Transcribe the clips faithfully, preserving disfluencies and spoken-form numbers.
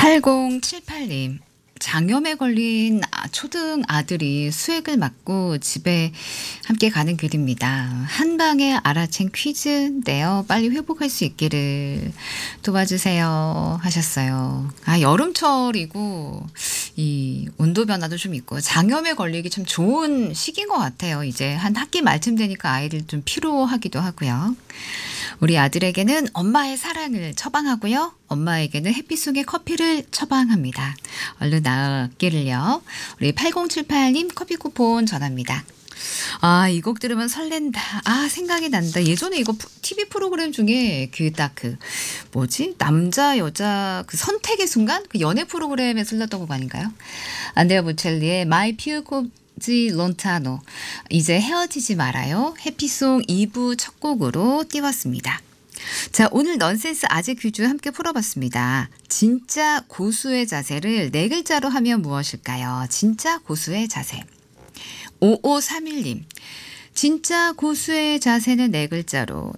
팔공칠팔 님. 장염에 걸린 아 초등 아들이 수액을 맞고 집에 함께 가는 길입니다. 한 방에 알아챈 퀴즈인데요. 빨리 회복할 수 있기를 도와주세요 하셨어요. 아 여름철이고 이 온도 변화도 좀 있고 장염에 걸리기 참 좋은 시기인 것 같아요. 이제 한 학기 말쯤 되니까 아이들 좀 피로하기도 하고요. 우리 아들에게는 엄마의 사랑을 처방하고요. 엄마에게는 햇빛 속의 커피를 처방합니다. 얼른 나기를요. 우리 팔공칠팔 님 커피 쿠폰 전합니다. 아, 이 곡 들으면 설렌다. 아, 생각이 난다. 예전에 이거 티비 프로그램 중에 그 딱 그 뭐지? 남자 여자 그 선택의 순간 그 연애 프로그램에 흘렀던 곡 아닌가요? 안드레아 보첼리의 마이 피우코지 론타노. 이제 헤어지지 말아요. 해피송 이 부 첫 곡으로 띄웠습니다. 자, 오늘 넌센스 아재 퀴즈 함께 풀어봤습니다. 진짜 고수의 자세를 네 글자로 하면 무엇일까요? 진짜 고수의 자세. 오오삼일 님. 진짜 고수의 자세는 네 글자로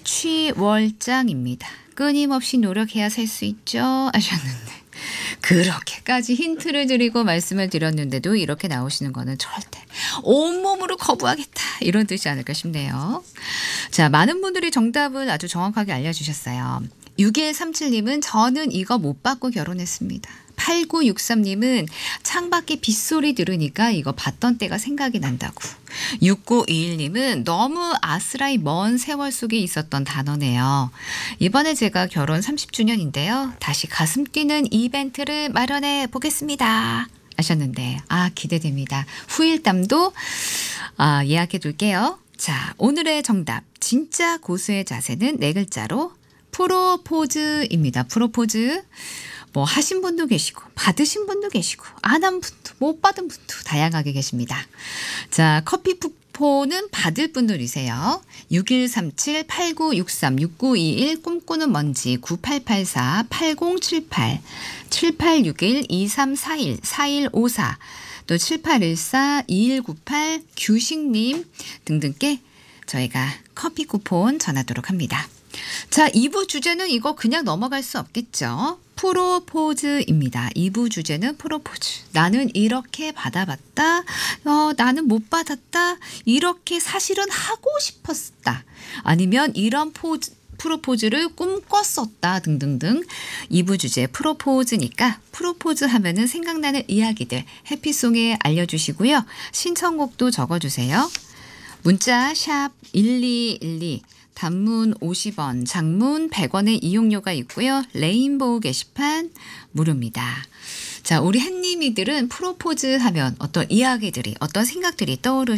일취월장입니다. 끊임없이 노력해야 살 수 있죠 하셨는데 그렇게까지 힌트를 드리고 말씀을 드렸는데도 이렇게 나오시는 거는 절대 온몸으로 거부하겠다 이런 뜻이 아닐까 싶네요. 자, 많은 분들이 정답을 아주 정확하게 알려주셨어요. 육일삼칠 님은 저는 이거 못 받고 결혼했습니다. 팔구육삼 님은 창밖에 빗소리 들으니까 이거 봤던 때가 생각이 난다고. 육구이일 님은 너무 아스라이 먼 세월 속에 있었던 단어네요. 이번에 제가 결혼 삼십 주년인데요. 다시 가슴 뛰는 이벤트를 마련해 보겠습니다 하셨는데 아 기대됩니다. 후일담도 아, 예약해 둘게요. 자, 오늘의 정답 진짜 고수의 자세는 네 글자로 프로포즈입니다. 프로포즈. 뭐 하신 분도 계시고 받으신 분도 계시고 안 한 분도 못 받은 분도 다양하게 계십니다. 자, 커피 쿠폰은 받을 분들이세요. 육일삼칠 팔구육삼 육구이일 꿈꾸는 먼지 구팔팔사 팔공칠팔 칠팔육일 이삼사일 사일오사 또 칠팔일사 이일구팔 규식님 등등께 저희가 커피 쿠폰 전하도록 합니다. 자, 이 부 주제는 이거 그냥 넘어갈 수 없겠죠. 프로포즈입니다. 이 부 주제는 프로포즈. 나는 이렇게 받아봤다. 어, 나는 못 받았다. 이렇게 사실은 하고 싶었다. 아니면 이런 포즈, 프로포즈를 꿈꿨었다 등등등. 이 부 주제 프로포즈니까 프로포즈 하면은 생각나는 이야기들 해피송에 알려주시고요. 신청곡도 적어주세요. 문자 샵 일이일이 단문 오십 원, 장문 백 원의 이용료가 있고요. 레인보우 게시판 무료입니다. 자, 우리 햇님이들은 프로포즈 하면 어떤 이야기들이 어떤 생각들이 떠오르